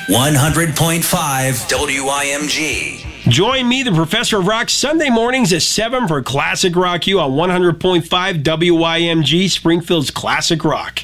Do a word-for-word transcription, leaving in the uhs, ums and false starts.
one hundred point five W I M G. Join me, the Professor of Rock, Sunday mornings at seven for Classic Rock U on one hundred point five W I M G, Springfield's Classic Rock.